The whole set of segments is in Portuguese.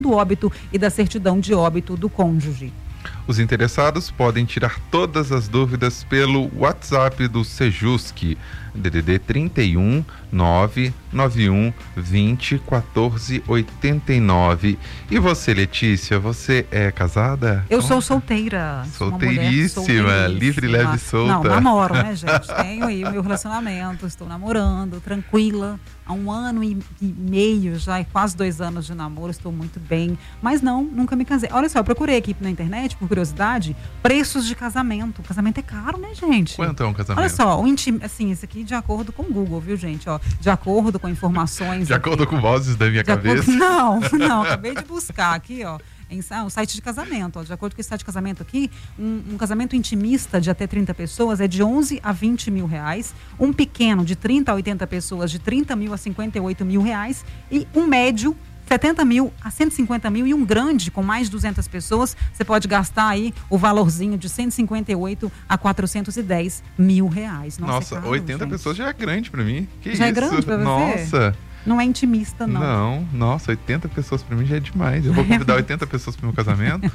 do óbito e da certidão de óbito do cônjuge. Os interessados podem tirar todas as dúvidas pelo WhatsApp do Sejusc, DDD 31 991 20 14 89. E você, Letícia, você é casada? Eu sou solteira. Solteiríssima, livre, leve e solta. Não, namoro, né, gente? Tenho aí o meu relacionamento, estou namorando, tranquila. Há 1 ano e meio já, quase 2 anos de namoro, estou muito bem. Mas não, nunca me casei. Olha só, eu procurei aqui na internet, por curiosidade, preços de casamento. Casamento é caro, né, gente? Quanto é um casamento? Olha só, assim, isso aqui de acordo com o Google, viu, gente? Ó, de acordo com informações... De acordo com vozes da minha cabeça? Não, acabei de buscar aqui, ó. Um site de casamento, ó, de acordo com esse site de casamento aqui, um casamento intimista de até 30 pessoas é de 11 a 20 mil reais, um pequeno de 30 a 80 pessoas de 30 mil a 58 mil reais e um médio 70 mil a 150 mil e um grande com mais de 200 pessoas, você pode gastar aí o valorzinho de 158 a 410 mil reais. Nossa, é caro, 80 gente. Pessoas já é grande pra mim. Que já isso? É grande pra você? Nossa. Não é intimista, não. Não, nossa, 80 pessoas pra mim já é demais. Eu vou convidar 80 pessoas pro meu casamento.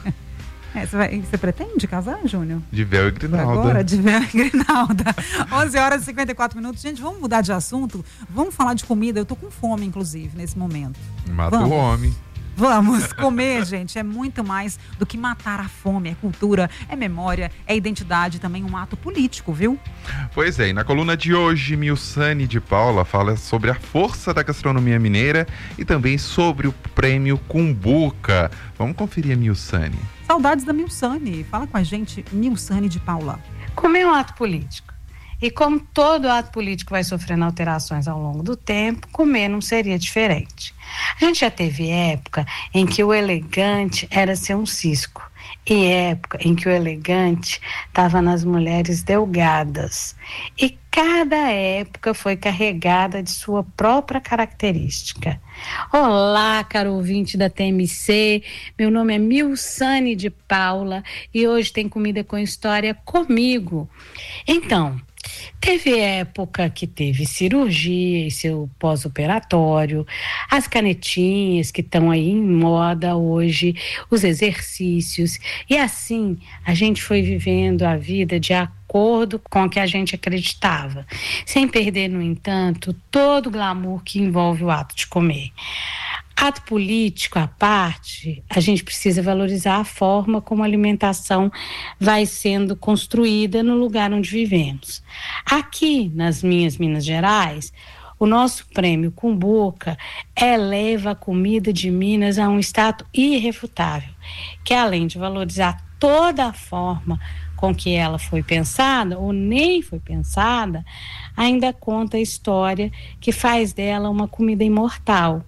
Você pretende casar, Júnior? De véu e grinalda. Agora, de véu e grinalda. 11 horas e 54 minutos. Gente, vamos mudar de assunto? Vamos falar de comida. Eu tô com fome, inclusive, nesse momento. Mata o homem. Vamos comer, gente, é muito mais do que matar a fome, é cultura, é memória, é identidade, também um ato político, viu? Pois é, e na coluna de hoje, Milsane de Paula fala sobre a força da gastronomia mineira e também sobre o prêmio Cumbuca. Vamos conferir a Milsane. Saudades da Milsane, fala com a gente, Milsane de Paula. Comer é um ato político. E como todo ato político vai sofrendo alterações ao longo do tempo, comer não seria diferente. A gente já teve época em que o elegante era ser um cisco. E época em que o elegante estava nas mulheres delgadas. E cada época foi carregada de sua própria característica. Olá, caro ouvinte da TMC, meu nome é Milsane de Paula e hoje tem Comida com História comigo. Então, teve época que teve cirurgia e seu pós-operatório, as canetinhas que estão aí em moda hoje, os exercícios, e assim a gente foi vivendo a vida de acordo com o que a gente acreditava, sem perder, no entanto, todo o glamour que envolve o ato de comer. Ato político à parte, a gente precisa valorizar a forma como a alimentação vai sendo construída no lugar onde vivemos. Aqui, nas minhas Minas Gerais, o nosso prêmio Cumbuca eleva a comida de Minas a um status irrefutável, que além de valorizar toda a forma com que ela foi pensada, ou nem foi pensada, ainda conta a história que faz dela uma comida imortal.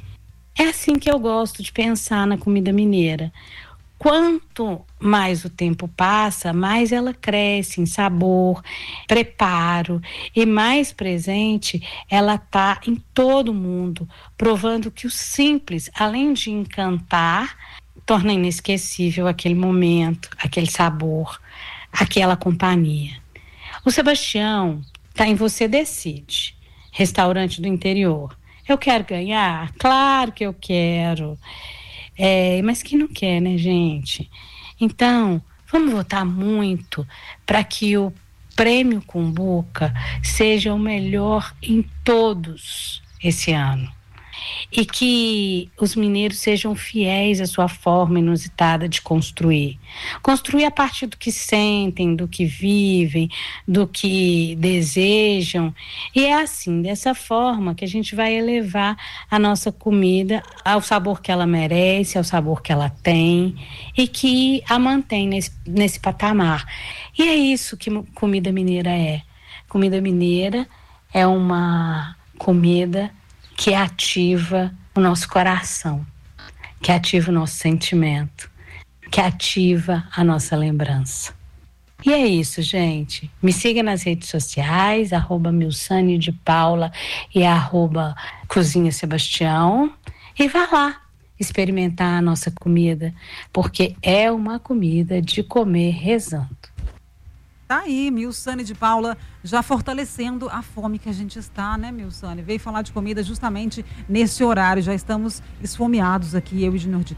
É assim que eu gosto de pensar na comida mineira. Quanto mais o tempo passa, mais ela cresce em sabor, preparo e mais presente ela está em todo mundo, provando que o simples, além de encantar, torna inesquecível aquele momento, aquele sabor, aquela companhia. O Sebastião está em Você Decide, restaurante do interior. Eu quero ganhar? Claro que eu quero. Mas quem não quer, né, gente? Então, vamos votar muito para que o prêmio Cumbuca seja o melhor em todos esse ano. E que os mineiros sejam fiéis à sua forma inusitada de construir. Construir a partir do que sentem, do que vivem, do que desejam. E é assim, dessa forma, que a gente vai elevar a nossa comida ao sabor que ela merece, ao sabor que ela tem e que a mantém nesse patamar. E é isso que comida mineira é. Comida mineira é uma comida que ativa o nosso coração, que ativa o nosso sentimento, que ativa a nossa lembrança. E é isso, gente. Me siga nas redes sociais, @Milsane de Paula e @Cozinha Sebastião, e vá lá experimentar a nossa comida, porque é uma comida de comer rezando. Tá aí, Milsane de Paula, já fortalecendo a fome que a gente está, né, Milsane? Veio falar de comida justamente nesse horário, já estamos esfomeados aqui, eu e Junior de